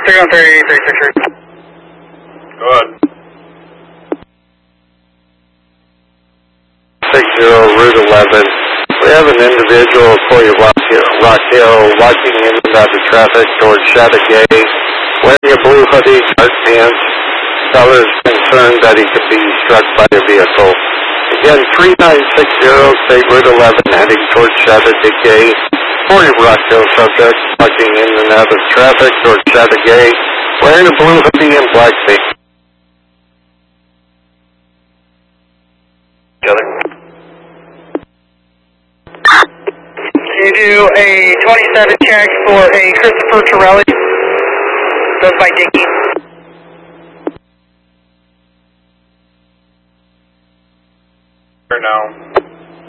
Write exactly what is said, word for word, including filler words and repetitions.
three one three, three six three. Go ahead. six zero, Route eleven. We have an individual for you, Rock Hill, Rock Hill, walking in and out of traffic towards Chateauguay, wearing a blue hoodie, dark pants. Seller is concerned that he could be struck by a vehicle. Again, three nine six zero, State Route eleven, heading towards Chateauguay. For you, Rock Hill subject, walking in and out of traffic towards Chateauguay, wearing a blue hoodie and black pants. Can you do a twenty-seven check for a Christopher Torelli? Goes by Dickie. Now.